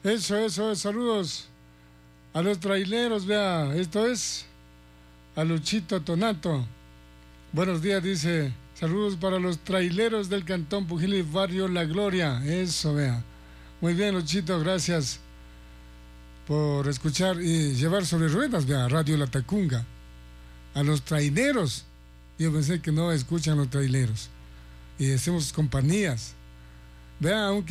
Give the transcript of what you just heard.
Eso, saludos a los traileros, vea, esto es a Luchito Tonato. Buenos días, dice, saludos para los traileros del Cantón Pujil y Barrio La Gloria. Eso, vea. Muy bien, Luchito, gracias por escuchar y llevar sobre ruedas, vea, Radio La Tacunga. A los traileros, yo pensé que no escuchan los traileros. Y hacemos compañías. Vea, aunque